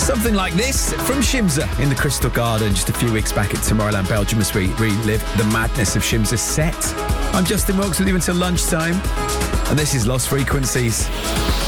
Something like this from Shimza in the Crystal Garden just a few weeks back at Tomorrowland Belgium as we relive the madness of Shimza's set. I'm Justin Wilkes with you until lunchtime, and this is Lost Frequencies.